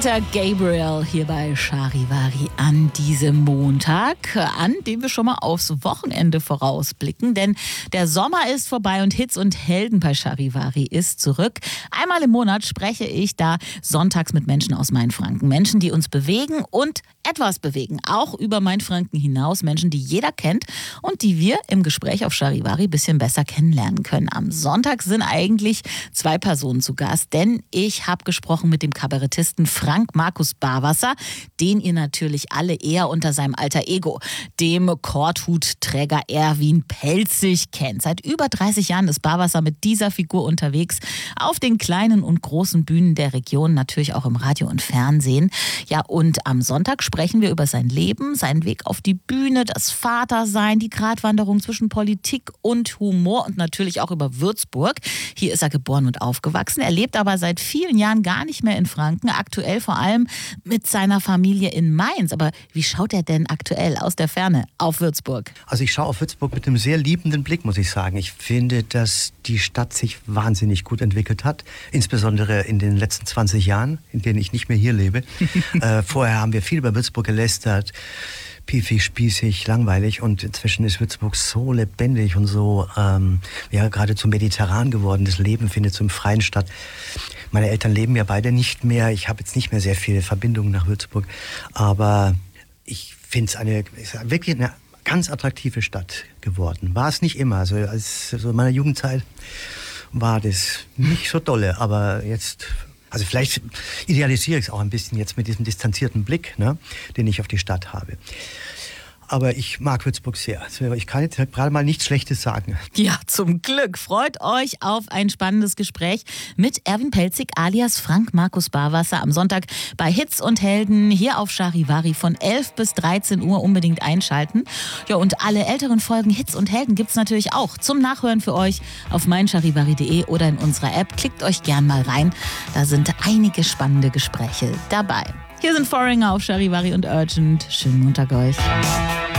Peter Gabriel hier bei Charivari an diesem Montag, an dem wir schon mal aufs Wochenende vorausblicken, denn der Sommer ist vorbei und Hits und Helden bei Charivari ist zurück. Einmal im Monat spreche ich da sonntags mit Menschen aus Mainfranken, Menschen, die uns bewegen und etwas bewegen, auch über Mainfranken hinaus, Menschen, die jeder kennt und die wir im Gespräch auf Charivari ein bisschen besser kennenlernen können. Am Sonntag sind eigentlich zwei Personen zu Gast, denn ich habe gesprochen mit dem Kabarettisten Frank Markus Barwasser, den ihr natürlich alle eher unter seinem Alter Ego, dem Korthutträger Erwin Pelzig, kennt. Seit über 30 Jahren ist Barwasser mit dieser Figur unterwegs, auf den kleinen und großen Bühnen der Region, natürlich auch im Radio und Fernsehen. Ja, und am Sonntag sprechen wir über sein Leben, seinen Weg auf die Bühne, das Vatersein, die Gratwanderung zwischen Politik und Humor und natürlich auch über Würzburg. Hier ist er geboren und aufgewachsen. Er lebt aber seit vielen Jahren gar nicht mehr in Franken, aktuell vor allem mit seiner Familie in Mainz. Aber wie schaut er denn aktuell aus der Ferne auf Würzburg? Also ich schaue auf Würzburg mit einem sehr liebenden Blick, muss ich sagen. Ich finde, dass die Stadt sich wahnsinnig gut entwickelt hat, insbesondere in den letzten 20 Jahren, in denen ich nicht mehr hier lebe. Vorher haben wir viel über Würzburg gelästert, piefig, spießig, langweilig, und inzwischen ist Würzburg so lebendig und so geradezu mediterran geworden. Das Leben findet so im Freien statt. Meine Eltern leben ja beide nicht mehr. Ich habe jetzt nicht mehr sehr viele Verbindungen nach Würzburg, aber ich finde es wirklich eine ganz attraktive Stadt geworden. War es nicht immer. Also in meiner Jugendzeit war das nicht so dolle, aber jetzt... Also vielleicht idealisiere ich es auch ein bisschen jetzt mit diesem distanzierten Blick, ne, den ich auf die Stadt habe. Aber ich mag Würzburg sehr. Also ich kann jetzt gerade mal nichts Schlechtes sagen. Ja, zum Glück. Freut euch auf ein spannendes Gespräch mit Erwin Pelzig alias Frank Markus Barwasser am Sonntag bei Hits und Helden hier auf Charivari von 11 bis 13 Uhr unbedingt einschalten. Ja, und alle älteren Folgen Hits und Helden gibt es natürlich auch zum Nachhören für euch auf meincharivari.de oder in unserer App. Klickt euch gern mal rein. Da sind einige spannende Gespräche dabei. Hier sind Foreigner auf Charivari und Urgent. Schönen Montag euch.